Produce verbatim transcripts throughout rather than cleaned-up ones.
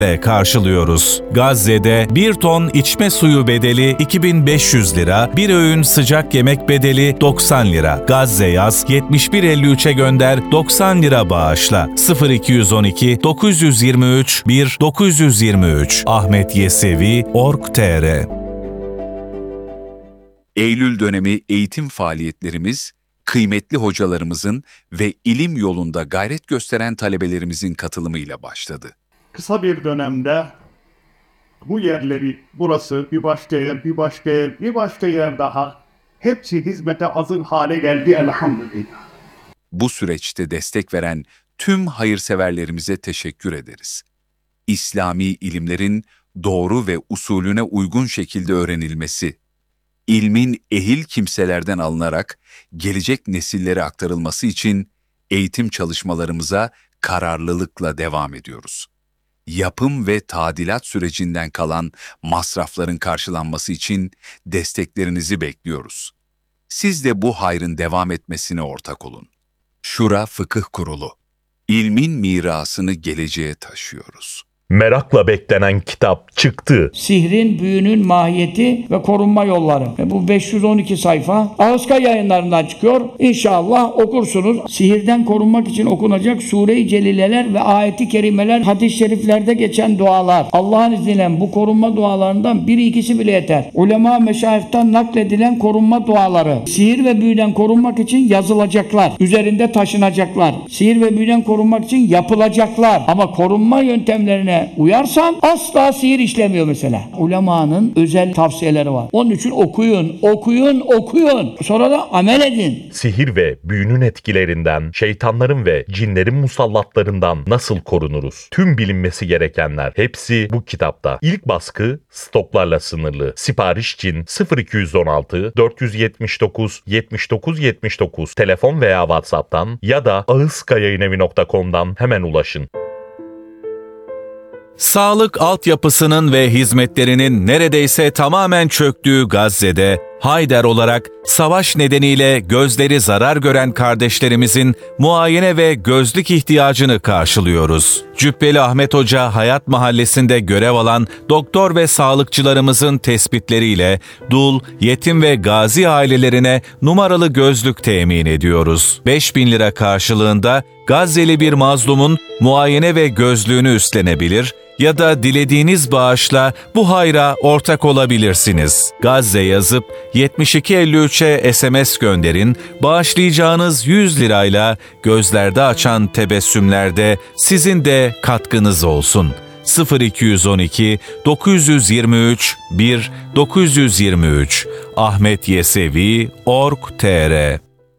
karşılıyoruz. Gazze'de bir ton içme suyu bedeli iki bin beş yüz lira, bir öğün sıcak yemek bedeli doksan lira. Gazze yaz yetmiş bir elli üçe gönder doksan lira bağışla. sıfır iki on iki dokuz yüz yirmi üç bir dokuz yüz yirmi üç Ahmet Yesevi nokta org nokta tr. Eylül dönemi eğitim faaliyetlerimiz, kıymetli hocalarımızın ve ilim yolunda gayret gösteren talebelerimizin katılımıyla başladı. Kısa bir dönemde bu yerleri, burası bir başka yer, bir başka yer, bir başka yer daha hepsi hizmete hazır hale geldi elhamdülillah. Bu süreçte destek veren tüm hayırseverlerimize teşekkür ederiz. İslami ilimlerin doğru ve usulüne uygun şekilde öğrenilmesi, ilmin ehil kimselerden alınarak gelecek nesillere aktarılması için eğitim çalışmalarımıza kararlılıkla devam ediyoruz. Yapım ve tadilat sürecinden kalan masrafların karşılanması için desteklerinizi bekliyoruz. Siz de bu hayrın devam etmesine ortak olun. Şura Fıkıh Kurulu. İlmin mirasını geleceğe taşıyoruz. Merakla beklenen kitap çıktı. Sihrin, büyünün mahiyeti ve korunma yolları. E bu beş yüz on iki sayfa Ağızka Yayınlarından çıkıyor. İnşallah okursunuz. Sihirden korunmak için okunacak Sure-i Celileler ve ayeti kerimeler, hadis-i şeriflerde geçen dualar. Allah'ın izniyle bu korunma dualarından biri ikisi bile yeter. Ulema meşayihten nakledilen korunma duaları. Sihir ve büyüden korunmak için yazılacaklar. Üzerinde taşınacaklar. Sihir ve büyüden korunmak için yapılacaklar. Ama korunma yöntemlerine uyarsan asla sihir işlemiyor mesela. Ulemanın özel tavsiyeleri var. Onun için okuyun, okuyun, okuyun. Sonra da amel edin. Sihir ve büyünün etkilerinden, şeytanların ve cinlerin musallatlarından nasıl korunuruz? Tüm bilinmesi gerekenler hepsi bu kitapta. İlk baskı stoklarla sınırlı. Sipariş için sıfır iki on altı dört yüz yetmiş dokuz yetmiş dokuz yetmiş dokuz telefon veya WhatsApp'tan ya da ağızkayayinevi nokta com'dan hemen ulaşın. Sağlık altyapısının ve hizmetlerinin neredeyse tamamen çöktüğü Gazze'de, Hayder olarak savaş nedeniyle gözleri zarar gören kardeşlerimizin muayene ve gözlük ihtiyacını karşılıyoruz. Cübbeli Ahmet Hoca Hayat Mahallesi'nde görev alan doktor ve sağlıkçılarımızın tespitleriyle dul, yetim ve gazi ailelerine numaralı gözlük temin ediyoruz. beş bin lira karşılığında Gazze'li bir mazlumun muayene ve gözlüğünü üstlenebilir ya da dilediğiniz bağışla bu hayra ortak olabilirsiniz. Gazze yazıp yetmiş iki elli üçe S M S gönderin, bağışlayacağınız yüz lirayla gözlerde açan tebessümlerde sizin de katkınız olsun. sıfır iki on iki dokuz yüz yirmi üç bir dokuz yüz yirmi üç Ahmet Yesevi nokta org nokta tr.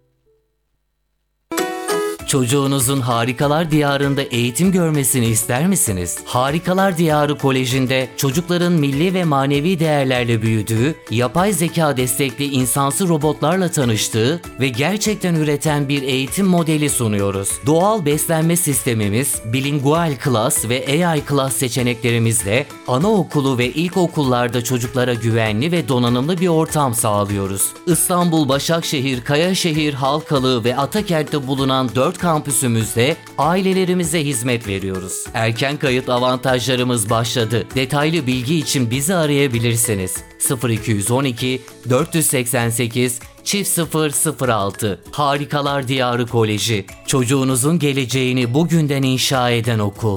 Çocuğunuzun Harikalar Diyarı'nda eğitim görmesini ister misiniz? Harikalar Diyarı Koleji'nde çocukların milli ve manevi değerlerle büyüdüğü, yapay zeka destekli insansı robotlarla tanıştığı ve gerçekten üreten bir eğitim modeli sunuyoruz. Doğal beslenme sistemimiz, bilingual class ve A I class seçeneklerimizle anaokulu ve ilkokullarda çocuklara güvenli ve donanımlı bir ortam sağlıyoruz. İstanbul, Başakşehir, Kayaşehir, Halkalı ve Atakent'te bulunan dört kampüsümüzde ailelerimize hizmet veriyoruz. Erken kayıt avantajlarımız başladı. Detaylı bilgi için bizi arayabilirsiniz. sıfır iki on iki dört seksen sekiz çift sıfır sıfır altı Harikalar Diyarı Koleji. Çocuğunuzun geleceğini bugünden inşa eden okul.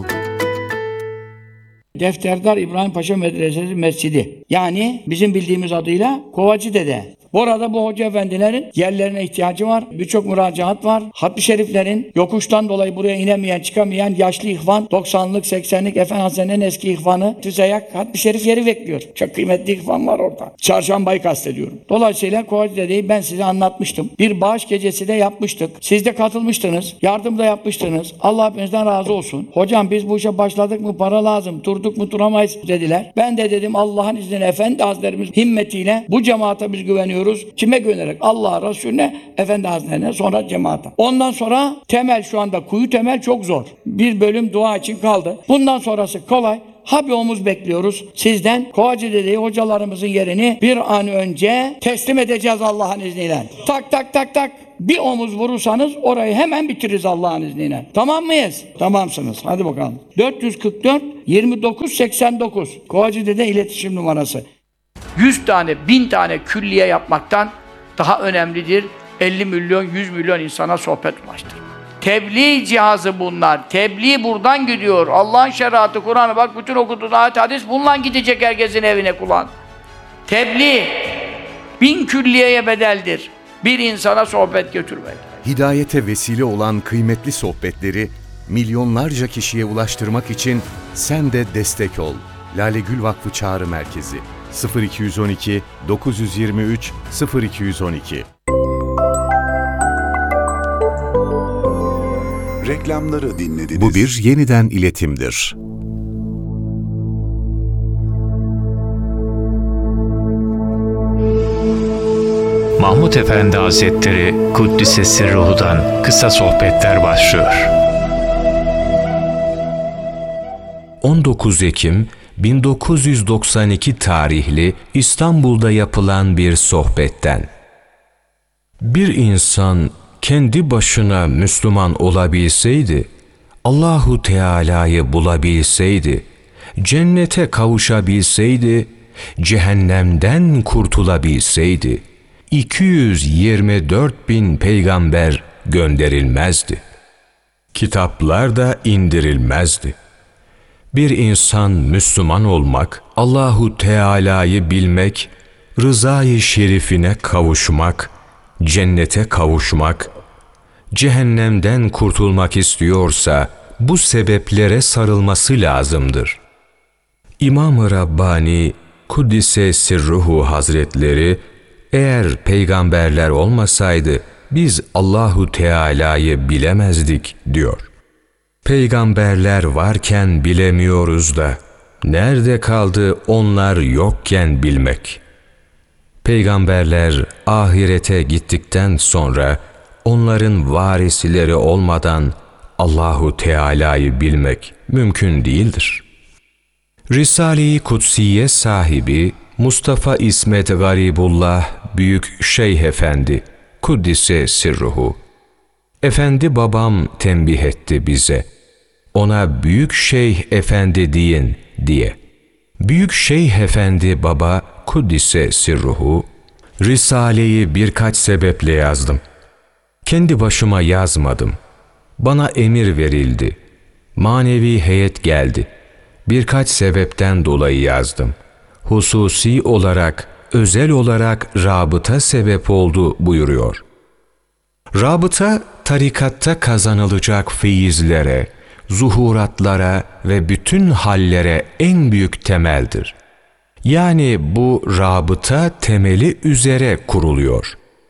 Defterdar İbrahim Paşa Medresesi Mescidi. Yani bizim bildiğimiz adıyla Kovacı Dede. Bu arada bu hoca efendilerin yerlerine ihtiyacı var. Birçok müracaat var. Hatmi şeriflerin yokuştan dolayı buraya inemeyen, çıkamayan yaşlı ihvan, doksanlık, seksenlik Efendi Hazretleri'nin eski ihvanı Tüzeyak Hatmi şerif yeri bekliyor. Çok kıymetli ihvan var orada. Çarşambayı kastediyorum. Dolayısıyla Kovacı Dede'yi ben size anlatmıştım. Bir bağış gecesi de yapmıştık. Siz de katılmıştınız. Yardım da yapmıştınız. Allah hepinizden razı olsun. Hocam biz bu işe başladık mı para lazım. Durduk mu duramayız dediler. Ben de dedim Allah'ın izniyle Efendi Hazretlerimiz himmetiyle bu cemaate biz güveniyoruz. Kime güvenerek? Allah'a, Resulüne, Efendi Hazretlerine, sonra cemaate. Ondan sonra temel şu anda kuyu temel çok zor. Bir bölüm dua için kaldı. Bundan sonrası kolay. Ha bir omuz bekliyoruz sizden. Kovacı Dede'yi hocalarımızın yerini bir an önce teslim edeceğiz Allah'ın izniyle. Tak tak tak tak. bir omuz vurursanız orayı hemen bitiririz Allah'ın izniyle. Tamam mıyız? Tamamsınız. Hadi bakalım. dört yüz kırk dört yirmi dokuz seksen dokuz Kovacıde'de iletişim numarası. yüz tane, bin tane külliye yapmaktan daha önemlidir. elli milyon, yüz milyon insana sohbet ulaştır. Tebliğ cihazı bunlar. Tebliğ buradan gidiyor. Allah'ın şeriatı, Kur'an'ı bak bütün okuduğun ayet hadis bununla gidecek herkesin evine kulağın. Tebliğ bin külliyeye bedeldir. Bir insana sohbet götürmek. Hidayete vesile olan kıymetli sohbetleri milyonlarca kişiye ulaştırmak için sen de destek ol. Lale Gül Vakfı Çağrı Merkezi sıfır iki on iki dokuz yüz yirmi üç sıfır iki on iki. Reklamları dinlediniz. Bu bir yeniden iletimdir. Mahmud Efendi Hazretleri Kuddise Sirruhu'dan kısa sohbetler başlıyor. on dokuz Ekim bin dokuz yüz doksan iki tarihli İstanbul'da yapılan bir sohbetten. Bir insan kendi başına Müslüman olabilseydi, Allahu Teala'yı bulabilseydi, cennete kavuşabilseydi, cehennemden kurtulabilseydi, iki yüz yirmi dört bin peygamber gönderilmezdi. Kitaplar da indirilmezdi. Bir insan Müslüman olmak, Allahu Teala'yı bilmek, rızayı şerifine kavuşmak, cennete kavuşmak, cehennemden kurtulmak istiyorsa bu sebeplere sarılması lazımdır. İmam-ı Rabbani Kuddise Sirruhu Hazretleri, eğer peygamberler olmasaydı biz Allahu Teala'yı bilemezdik diyor. Peygamberler varken bilemiyoruz da nerede kaldı onlar yokken bilmek? Peygamberler ahirete gittikten sonra onların varisleri olmadan Allahu Teala'yı bilmek mümkün değildir. Risale-i Kutsiye sahibi Mustafa İsmet Garibullah Büyük Şeyh Efendi Kuddise Sirruhu, Efendi babam tembih etti bize, ona Büyük Şeyh Efendi deyin diye. Büyük Şeyh Efendi baba Kuddise Sirruhu, Risale'yi birkaç sebeple yazdım. Kendi başıma yazmadım. Bana emir verildi. Manevi heyet geldi. Birkaç sebepten dolayı yazdım. Hususi olarak, özel olarak rabıta sebep oldu buyuruyor. Rabıta, tarikatta kazanılacak feyizlere, zuhuratlara ve bütün hallere en büyük temeldir. Yani bu rabıta temeli üzere kuruluyor.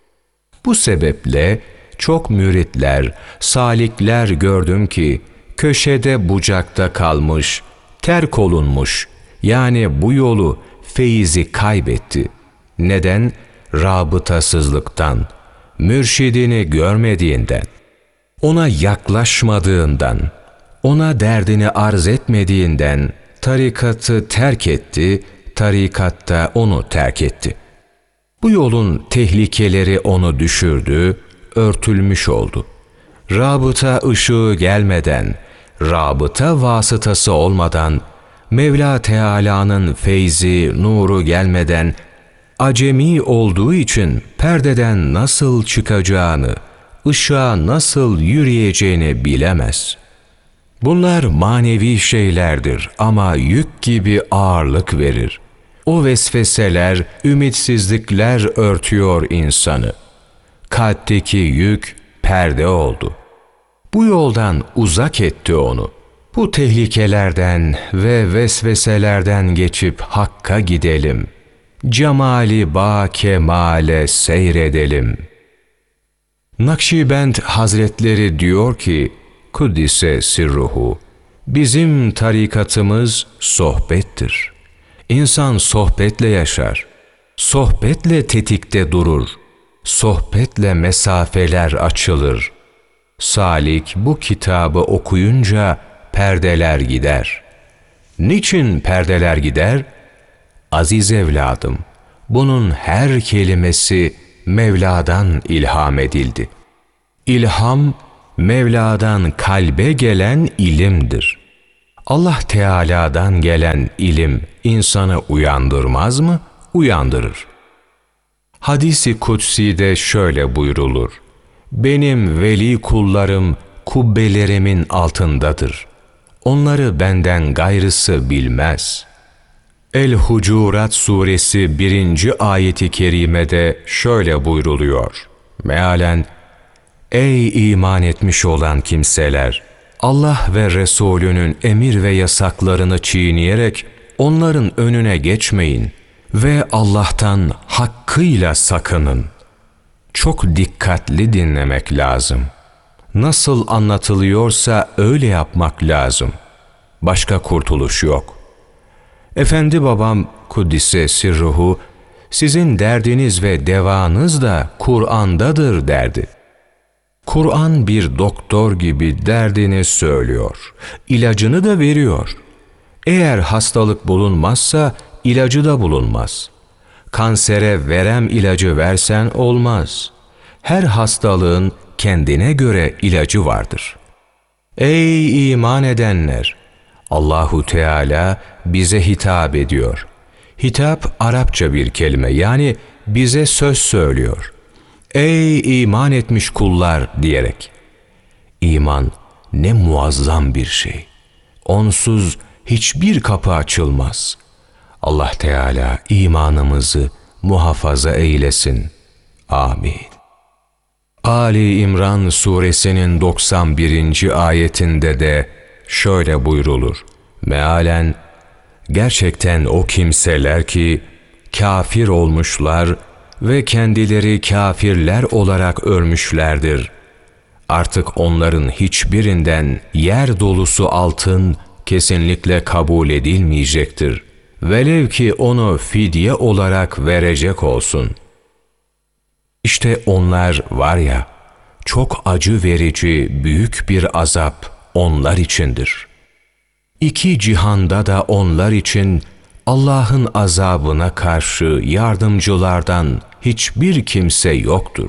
Bu sebeple çok müritler, salikler gördüm ki köşede bucakta kalmış, terk olunmuş, yani bu yolu, feyizi kaybetti. Neden? Rabıtasızlıktan, mürşidini görmediğinden, ona yaklaşmadığından, ona derdini arz etmediğinden tarikatı terk etti, tarikatta onu terk etti. Bu yolun tehlikeleri onu düşürdü, örtülmüş oldu. Rabıta ışığı gelmeden, rabıta vasıtası olmadan, Mevla Teala'nın feyzi, nuru gelmeden, acemi olduğu için perdeden nasıl çıkacağını, ışığa nasıl yürüyeceğini bilemez. Bunlar manevi şeylerdir ama yük gibi ağırlık verir. O vesveseler, ümitsizlikler örtüyor insanı. Kalpteki yük perde oldu. Bu yoldan uzak etti onu. Bu tehlikelerden ve vesveselerden geçip Hakk'a gidelim. Cemali ba kemale seyredelim. Nakşibend Hazretleri diyor ki, Kuddise Sirruhu, bizim tarikatımız sohbettir. İnsan sohbetle yaşar. Sohbetle tetikte durur. Sohbetle mesafeler açılır. Salik bu kitabı okuyunca perdeler gider. Niçin perdeler gider? Aziz evladım, bunun her kelimesi Mevla'dan ilham edildi. İlham, Mevla'dan kalbe gelen ilimdir. Allah Teala'dan gelen ilim insanı uyandırmaz mı? Uyandırır. Hadis-i Kutsi'de şöyle buyrulur: benim veli kullarım kubbelerimin altındadır. Onları benden gayrısı bilmez. El-Hucurat suresi birinci ayeti kerimede şöyle buyruluyor: mealen, ey iman etmiş olan kimseler! Allah ve Resulünün emir ve yasaklarını çiğneyerek onların önüne geçmeyin ve Allah'tan hakkıyla sakının. Çok dikkatli dinlemek lazım. Nasıl anlatılıyorsa öyle yapmak lazım. Başka kurtuluş yok. Efendi babam Kuddise Sirruhu, sizin derdiniz ve devanız da Kur'an'dadır derdi. Kur'an bir doktor gibi derdini söylüyor, ilacını da veriyor. Eğer hastalık bulunmazsa ilacı da bulunmaz. Kansere verem ilacı versen olmaz. Her hastalığın kendine göre ilacı vardır. Ey iman edenler! Allahu Teala bize hitap ediyor. Hitap Arapça bir kelime, yani bize söz söylüyor. Ey iman etmiş kullar diyerek. İman ne muazzam bir şey. Onsuz hiçbir kapı açılmaz. Allah Teala imanımızı muhafaza eylesin. Amin. Ali İmran suresinin doksan birinci ayetinde de şöyle buyrulur: mealen, gerçekten o kimseler ki kafir olmuşlar ve kendileri kafirler olarak ölmüşlerdir. Artık onların hiçbirinden yer dolusu altın kesinlikle kabul edilmeyecektir. Velev ki onu fidye olarak verecek olsun. İşte onlar var ya, çok acı verici büyük bir azap onlar içindir. İki cihanda da onlar için Allah'ın azabına karşı yardımcılardan hiçbir kimse yoktur.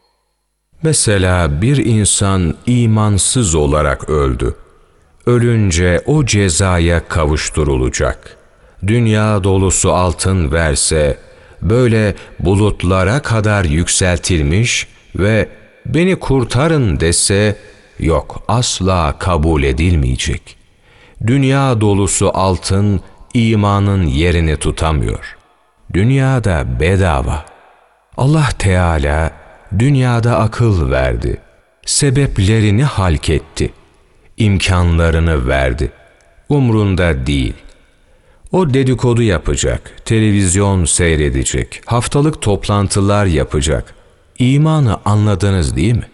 Mesela bir insan imansız olarak öldü. Ölünce o cezaya kavuşturulacak. Dünya dolusu altın verse, böyle bulutlara kadar yükseltilmiş ve beni kurtarın dese, yok, asla kabul edilmeyecek. Dünya dolusu altın imanın yerini tutamıyor. Dünyada bedava. Allah Teala dünyada akıl verdi. Sebeplerini halketti. İmkanlarını verdi. Umrunda değil. O dedikodu yapacak, televizyon seyredecek, haftalık toplantılar yapacak. İmanı anladınız değil mi?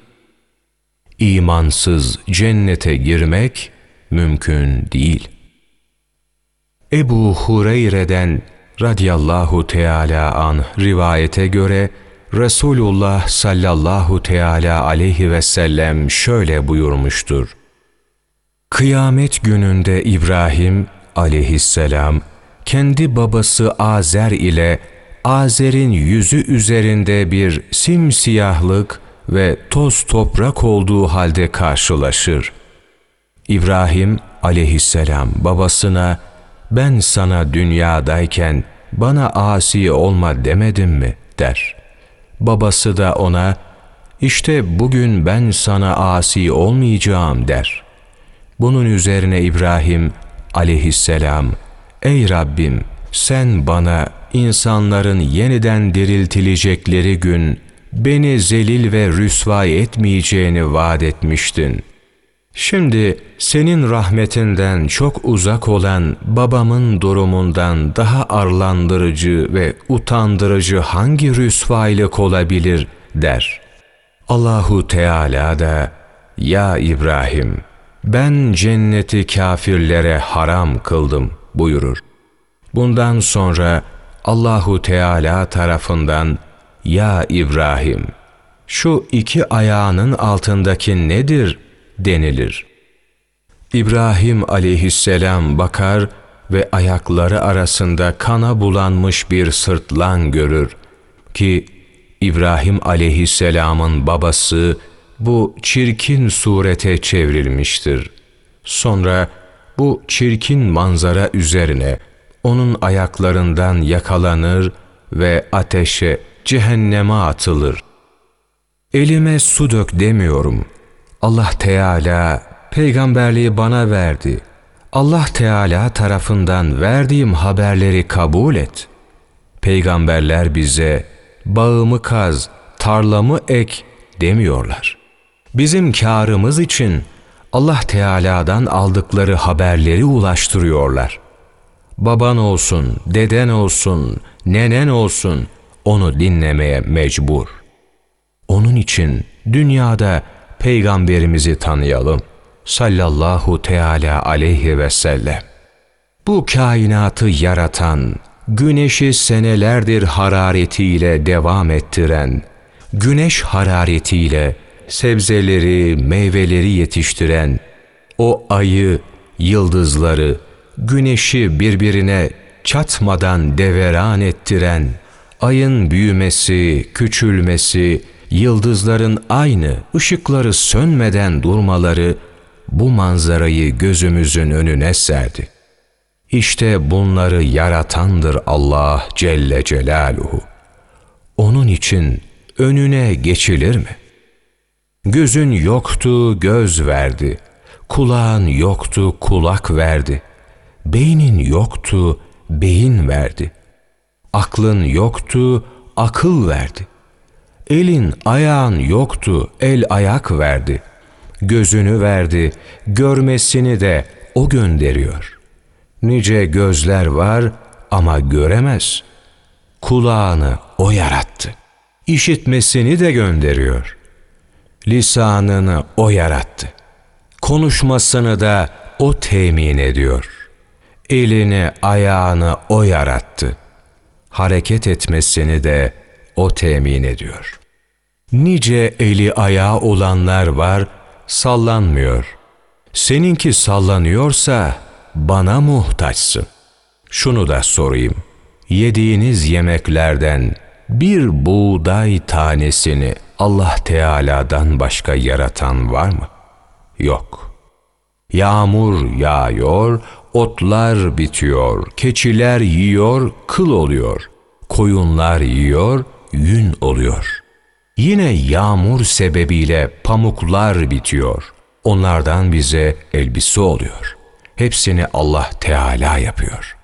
İmansız cennete girmek mümkün değil. Ebu Hureyre'den radıyallahu teala anh rivayete göre Resulullah sallallahu teala aleyhi ve sellem şöyle buyurmuştur: kıyamet gününde İbrahim aleyhisselam kendi babası Azer ile Azer'in yüzü üzerinde bir simsiyahlık ve toz toprak olduğu halde karşılaşır. İbrahim aleyhisselam babasına, ben sana dünyadayken bana asi olma demedim mi der. Babası da ona, işte bugün ben sana asi olmayacağım der. Bunun üzerine İbrahim aleyhisselam, ey Rabbim, sen bana insanların yeniden diriltilecekleri gün beni zelil ve rüsvay etmeyeceğini vaat etmiştin. Şimdi senin rahmetinden çok uzak olan babamın durumundan daha arlandırıcı ve utandırıcı hangi rüsvaylık olabilir der. Allahu Teala da, ya İbrahim, ben cenneti kafirlere haram kıldım buyurur. Bundan sonra Allahu Teala tarafından, ya İbrahim, şu iki ayağının altındaki nedir denilir. İbrahim aleyhisselam bakar ve ayakları arasında kana bulanmış bir sırtlan görür ki İbrahim aleyhisselamın babası bu çirkin surete çevrilmiştir. Sonra bu çirkin manzara üzerine onun ayaklarından yakalanır ve ateşe, cehenneme atılır. Elime su dök demiyorum. Allah Teala peygamberliği bana verdi. Allah Teala tarafından verdiğim haberleri kabul et. Peygamberler bize bağımı kaz, tarlamı ek demiyorlar. Bizim kârımız için Allah Teala'dan aldıkları haberleri ulaştırıyorlar. Baban olsun, deden olsun, nenen olsun onu dinlemeye mecbur. Onun için dünyada Peygamberimizi tanıyalım. Sallallahu teala aleyhi ve sellem. Bu kainatı yaratan, güneşi senelerdir hararetiyle devam ettiren, güneş hararetiyle sebzeleri, meyveleri yetiştiren, o ayı, yıldızları, güneşi birbirine çatmadan deveran ettiren, ayın büyümesi, küçülmesi, yıldızların aynı ışıkları sönmeden durmaları bu manzarayı gözümüzün önüne serdi. İşte bunları yaratandır Allah Celle Celaluhu. Onun için önüne geçilir mi? Gözün yoktu, göz verdi. Kulağın yoktu, kulak verdi. Beynin yoktu, beyin verdi. Aklın yoktu, akıl verdi. Elin, ayağın yoktu, el ayak verdi. Gözünü verdi, görmesini de O gönderiyor. Nice gözler var ama göremez. Kulağını O yarattı. İşitmesini de gönderiyor. Lisanını O yarattı. Konuşmasını da O temin ediyor. Elini, ayağını O yarattı. Hareket etmesini de O temin ediyor. Nice eli ayağı olanlar var, sallanmıyor. Seninki sallanıyorsa bana muhtaçsın. Şunu da sorayım. Yediğiniz yemeklerden bir buğday tanesini Allah Teala'dan başka yaratan var mı? Yok. Yağmur yağıyor, otlar bitiyor, keçiler yiyor, kıl oluyor. Koyunlar yiyor, yün oluyor. Yine yağmur sebebiyle pamuklar bitiyor. Onlardan bize elbise oluyor. Hepsini Allah Teala yapıyor.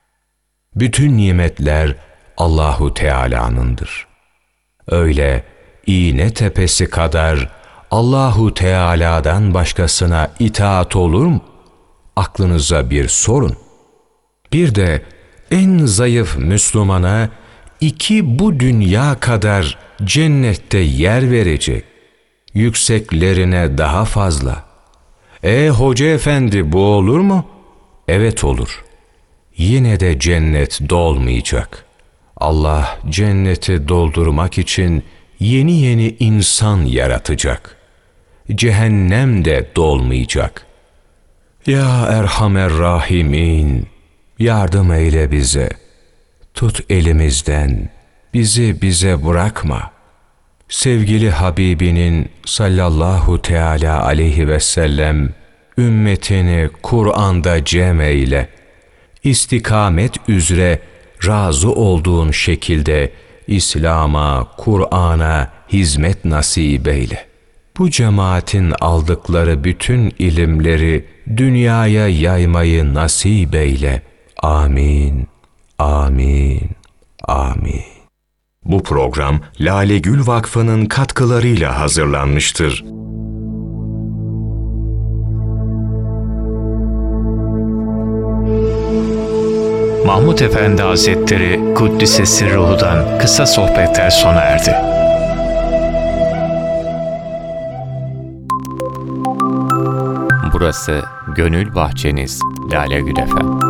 Bütün nimetler Allahu Teala'nındır. Öyle iğne tepesi kadar Allahu Teala'dan başkasına itaat olur mu? Aklınıza bir sorun. Bir de en zayıf Müslümana iki bu dünya kadar cennette yer verecek. Yükseklerine daha fazla. E hoca efendi, bu olur mu? Evet olur. Yine de cennet dolmayacak. Allah cenneti doldurmak için yeni yeni insan yaratacak. Cehennem de dolmayacak. Ya Erhamer Rahimin, yardım eyle bize. Tut elimizden, bizi bize bırakma. Sevgili Habibinin sallallahu teala aleyhi ve sellem ümmetini Kur'an'da cem eyle. İstikamet üzere razı olduğun şekilde İslam'a, Kur'an'a hizmet nasip eyle. Bu cemaatin aldıkları bütün ilimleri dünyaya yaymayı nasip eyle. Amin, amin, amin. Bu program Lale Gül Vakfı'nın katkılarıyla hazırlanmıştır. Mahmud Efendi Hazretleri Kuddisesi Ruhu'dan kısa sohbetler sona erdi. Burası Gönül Bahçeniz, Lale Gül Efendi.